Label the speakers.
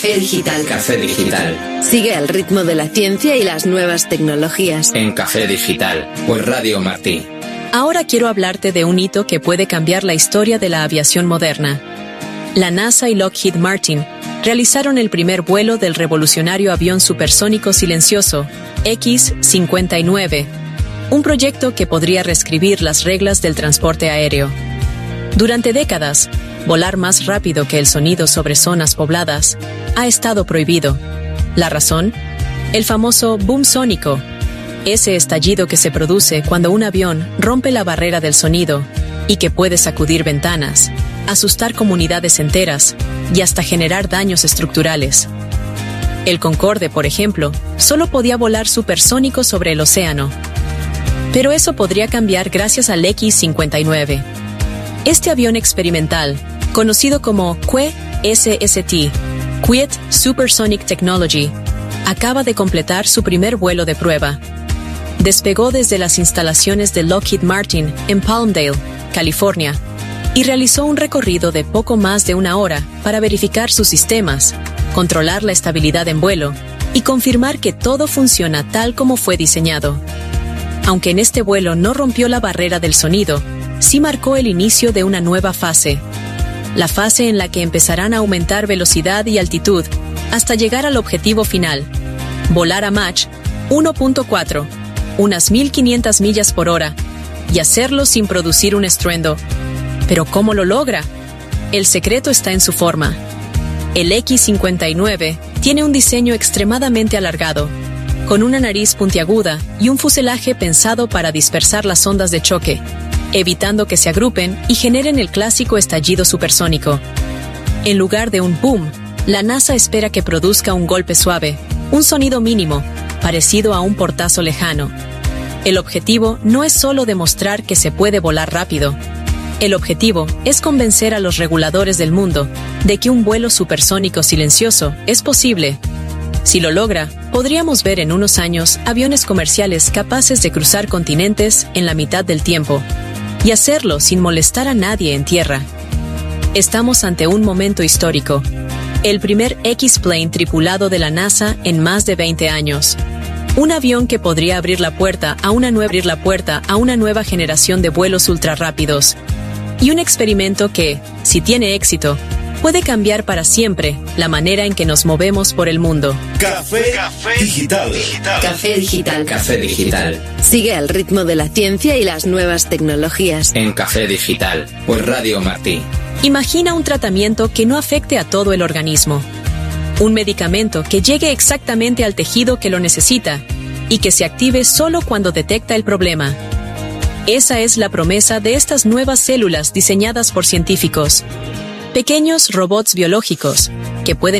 Speaker 1: Café Digital.
Speaker 2: Café Digital.
Speaker 1: Sigue al ritmo de la ciencia y las nuevas tecnologías.
Speaker 2: En Café Digital, por Radio Martí.
Speaker 3: Ahora quiero hablarte de un hito que puede cambiar la historia de la aviación moderna. La NASA y Lockheed Martin realizaron el primer vuelo del revolucionario avión supersónico silencioso X-59, un proyecto que podría reescribir las reglas del transporte aéreo. Durante décadas, volar más rápido que el sonido sobre zonas pobladas ha estado prohibido. ¿La razón? El famoso boom sónico, ese estallido que se produce cuando un avión rompe la barrera del sonido y que puede sacudir ventanas, asustar comunidades enteras y hasta generar daños estructurales. El Concorde, por ejemplo, solo podía volar supersónico sobre el océano. Pero eso podría cambiar gracias al X-59. Este avión experimental, conocido como QSST, Quiet Supersonic Technology, acaba de completar su primer vuelo de prueba. Despegó desde las instalaciones de Lockheed Martin en Palmdale, California, y realizó un recorrido de poco más de una hora para verificar sus sistemas, controlar la estabilidad en vuelo y confirmar que todo funciona tal como fue diseñado. Aunque en este vuelo no rompió la barrera del sonido, sí marcó el inicio de una nueva fase. La fase en la que empezarán a aumentar velocidad y altitud hasta llegar al objetivo final, volar a Mach 1.4, unas 1500 millas por hora, y hacerlo sin producir un estruendo. ¿Pero cómo lo logra? El secreto está en su forma. El X-59 tiene un diseño extremadamente alargado, con una nariz puntiaguda y un fuselaje pensado para dispersar las ondas de choque, evitando que se agrupen y generen el clásico estallido supersónico. En lugar de un boom, la NASA espera que produzca un golpe suave, un sonido mínimo, parecido a un portazo lejano. El objetivo no es solo demostrar que se puede volar rápido. El objetivo es convencer a los reguladores del mundo de que un vuelo supersónico silencioso es posible. Si lo logra, podríamos ver en unos años aviones comerciales capaces de cruzar continentes en la mitad del tiempo, y hacerlo sin molestar a nadie en tierra. Estamos ante un momento histórico. El primer X-Plane tripulado de la NASA en más de 20 años. Un avión que podría abrir la puerta a una nueva generación de vuelos ultrarrápidos. Y un experimento que, si tiene éxito, puede cambiar para siempre la manera en que nos movemos por el mundo.
Speaker 4: Café Digital.
Speaker 1: Café Digital.
Speaker 2: Café Digital.
Speaker 1: Sigue al ritmo de la ciencia y las nuevas tecnologías.
Speaker 2: En Café Digital, por Radio Martí.
Speaker 3: Imagina un tratamiento que no afecte a todo el organismo. Un medicamento que llegue exactamente al tejido que lo necesita y que se active solo cuando detecta el problema. Esa es la promesa de estas nuevas células diseñadas por científicos. Pequeños robots biológicos que pueden